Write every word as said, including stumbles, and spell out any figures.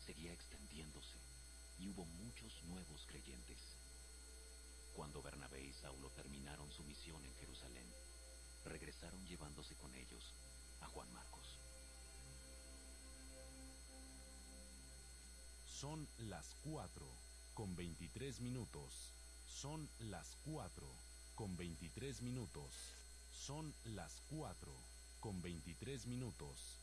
seguía extendiéndose y hubo muchos nuevos creyentes. Cuando Bernabé y Saulo terminaron su misión en Jerusalén, regresaron llevándose con ellos a Juan Marcos. Son las cuatro con veintitrés minutos. Son las cuatro con veintitrés minutos. Son las cuatro con veintitrés minutos.